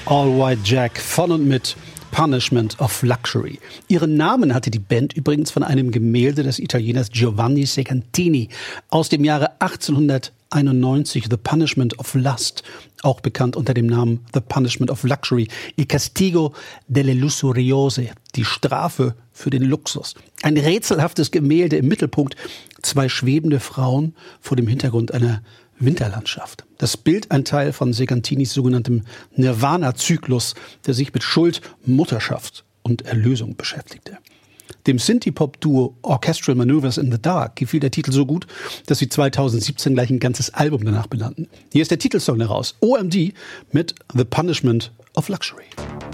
All White Jack von und mit Punishment of Luxury. Ihren Namen hatte die Band übrigens von einem Gemälde des Italieners Giovanni Segantini aus dem Jahre 1891, The Punishment of Lust, auch bekannt unter dem Namen The Punishment of Luxury, Il Castigo delle Lusuriose, die Strafe für den Luxus. Ein rätselhaftes Gemälde im Mittelpunkt, zwei schwebende Frauen vor dem Hintergrund einer Winterlandschaft. Das Bild ein Teil von Segantinis sogenanntem Nirvana-Zyklus, der sich mit Schuld, Mutterschaft und Erlösung beschäftigte. Dem Synthie-Pop-Duo Orchestral Maneuvers in the Dark gefiel der Titel so gut, dass sie 2017 gleich ein ganzes Album danach benannten. Hier ist der Titelsong daraus, OMD mit The Punishment of Luxury.